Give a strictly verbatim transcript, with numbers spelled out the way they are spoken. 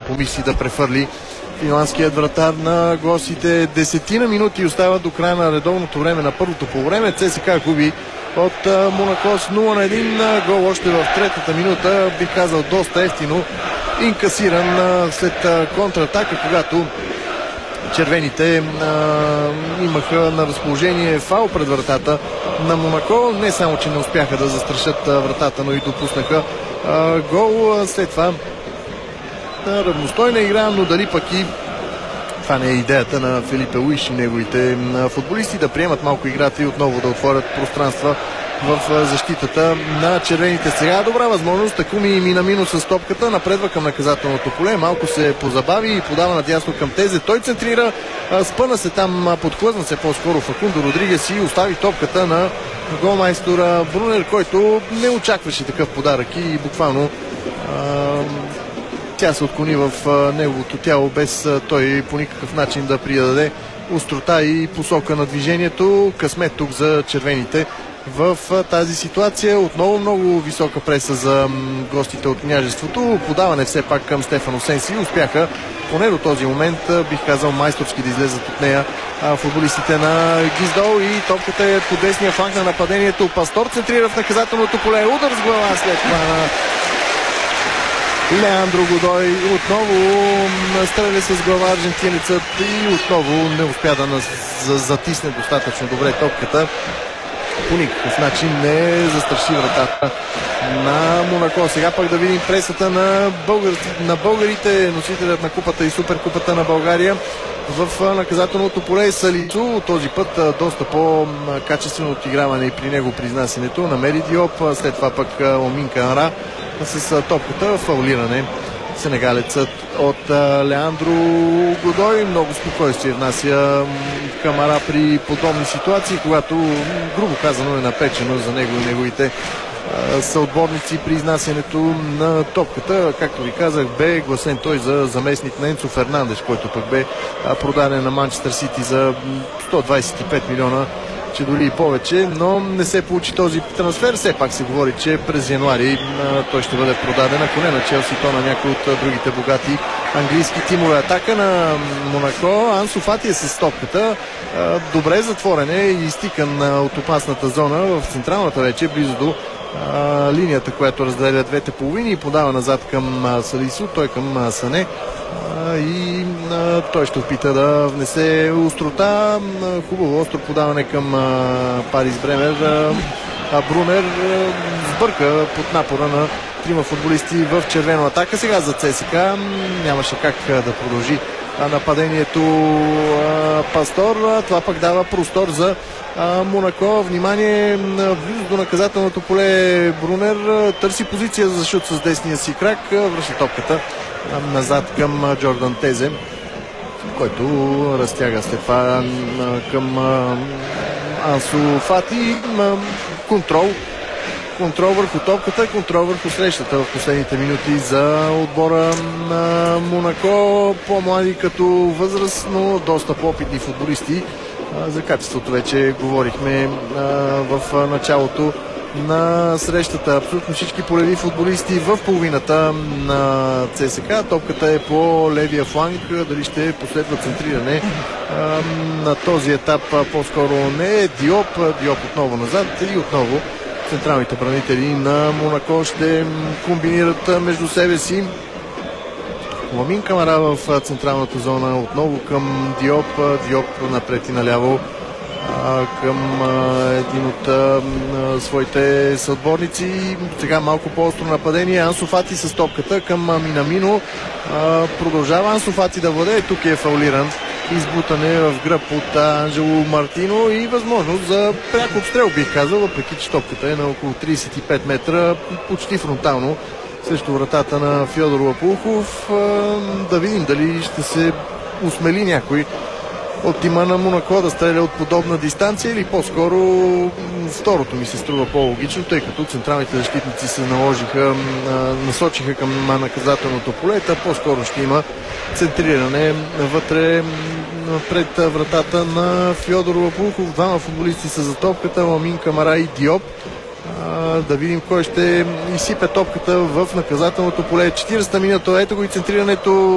помисли да префърли финландският вратар на гостите. Десетина минути остава до края на редовното време на първото полувреме. ЦСКА губи от Монако с нула на един. Гол още в третата минута, бих казал доста ефтино инкасиран след контратака, когато червените а, имаха на разположение фаул пред вратата на Монако. Не само, че не успяха да застрашат вратата, но и допуснаха а, гол. След това а, равностойна игра, но дали пък и това не е идеята на Филипе Луиш и неговите футболисти да приемат малко играта и отново да отворят пространства в защитата на червените. Сега добра възможност. Такуми и Минамино с топката напредва към наказателното поле. Малко се позабави и подава надясно към Тезе. Той центрира, спъна се там, подхлъзна се по-скоро Факундо Родригес и остави топката на голмайстора Брунер, който не очакваше такъв подарък и буквално а, тя се отклони в неговото тяло, без той по никакъв начин да придаде острота и посока на движението. Късмет тук за червените в тази ситуация. Отново много висока преса за гостите от княжеството. Подаване все пак към Стефано Сенси. Успяха поне до този момент, бих казал, майсторски да излезат от нея футболистите на Гиздол и топката е по десния фланг на нападението. Пастор центрира в наказателното поле. Удар с глава след това на Леандро Годой. Отново стреля с глава аржентинецът и отново не успя да затисне достатъчно добре топката. По никакъв начин не застраши вратата на Монако. Сега пък да видим пресата на, българ... на българите, носителят на купата и суперкупата на България в наказателното поле. Салицу този път доста по-качествено отиграване и при него произнасянето. Намери Диоп, след това пък Омин Канара с топката, фаулиране. Сенегалецът от Леандро Годой много спокойствие внася Камара при подобни ситуации, когато, грубо казано, е напечено за него и неговите съотборници при изнасянето на топката. Както ви казах, бе гласен той за заместник на Енцо Фернандеш, който пък бе продаден на Манчестър Сити за сто двадесет и пет милиона, че дори и повече, но не се получи този трансфер. Все пак се говори, че през януари а, той ще бъде продаден, ако не на Челси, то на някой от а, другите богати английски тимове. Атака на Монако. Ансу Фати е с топката. А, добре затворен е и изтикан а, от опасната зона в централната вече, близо до а, линията, която разделя двете половини и подава назад към а, Салисо, той към а, Сане. И а, той ще опита да внесе острота. Хубаво остро подаване към а, Парис Бремер. А, а Брунер а, сбърка под напора на трима футболисти в червена атака. Сега за ЦСКА нямаше как а, да продължи а, нападението а, Пастор. А, това пък дава простор за а, Монако. Внимание, близо до наказателното поле Брунер търси позиция за шут с десния си крак. Връща топката назад към Джордан Тезе, който разтяга след това към Ансу Фати. Контрол. Контрол върху топката, контрол върху срещата в последните минути за отбора на Монако. По-млади като възраст, но доста по-опитни футболисти. За качеството вече говорихме в началото на срещата. Абсолютно всички полеви футболисти в половината на ЦСКА. Топката е по левия фланг. Дали ще последва центриране на този етап? По-скоро не. Диоп. Диоп отново назад и отново централните бранители на Монако ще комбинират между себе си. Ламин Камара в централната зона. Отново към Диоп. Диоп напред и наляво към а, един от а, своите съотборници. Сега малко по-остро нападение. Ансу Фати с топката към а, Минамино. А, продължава Ансу Фати да владее. Тук е фаулиран. Избутане в гръб от а, Анджело Мартино и възможност за пряк обстрел, бих казал, въпреки че топката е на около тридесет и пет метра, почти фронтално срещу вратата на Фьодор Лопухов. А, да видим дали ще се усмели някой от тима на Монако да стреля от подобна дистанция или по-скоро второто ми се струва по-логично, тъй като централните защитници се наложиха, насочиха към наказателното поле, та по-скоро ще има центриране вътре пред вратата на Фьодор Лопухов. Двама футболисти са за топката, Ламин Камара и Диоп. Да видим кой ще изсипе топката в наказателното поле. четиридесета минута, ето го и центрирането.